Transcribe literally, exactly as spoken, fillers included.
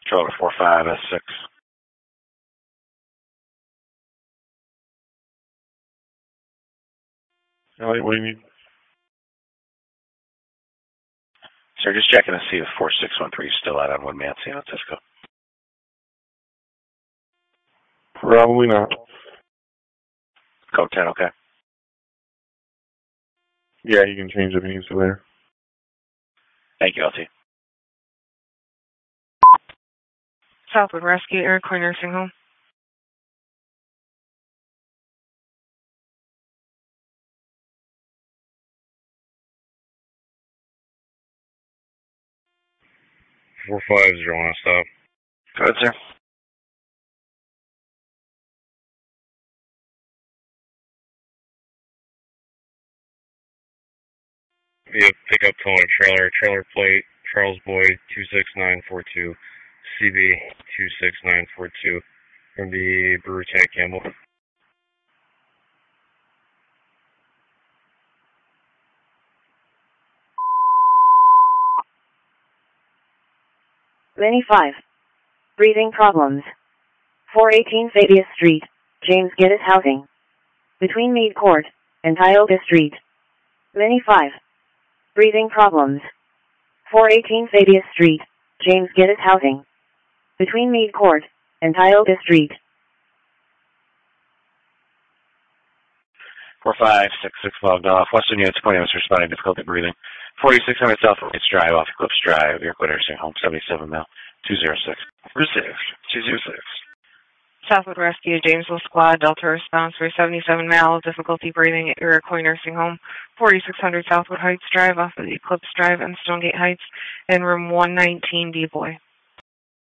Controller four five S six. All right, what do you need? Sir, just checking to see if four six one three is still out on one man, San Francisco. Probably not. Code ten, okay. Yeah, you can change if you need to later. Thank you, L T. Southwood Rescue, Iroquois Nursing Home. four five zero, want to stop. Go ahead, sir. Yeah, pickup towing trailer, trailer plate, Charles Boyd, two six nine four two, C B two six nine four two, from the Brewer Tank Campbell. Mini five. Breathing problems. four eighteen Fabius Street, James Geddes Housing. Between Mead Court and Tioga Street. Mini five. Breathing problems. four eighteen Fabius Street, James Geddes Housing. Between Mead Court and Tioga Street. four five six six logged off. Western units twenty minutes responding, difficulty breathing. forty-six hundred South Rights Drive off Eclipse Drive, Iroquois Nursing Home, seventy-seven mile, two zero six. Received, two zero six. Southwood Rescue, Jamesville Squad, Delta Response for seventy-seven mile, difficulty breathing at Iroquois Nursing Home, forty-six hundred Southwood Heights Drive off of Eclipse Drive and Stonegate Heights, and room one nineteen D Boy.